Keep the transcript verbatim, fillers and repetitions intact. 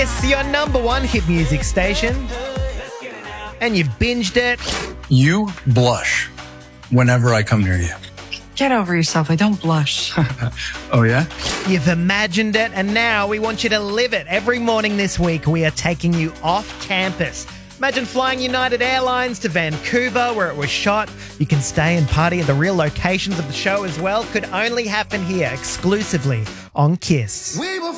Kiss, your number one hit music station. And you've binged it. You blush whenever I come near you. Get over yourself. I don't blush. Oh, yeah? You've imagined it, and now we want you to live it. Every morning this week, we are taking you off campus. Imagine flying United Airlines to Vancouver, where it was shot. You can stay and party at the real locations of the show as well. Could only happen here, exclusively on Kiss.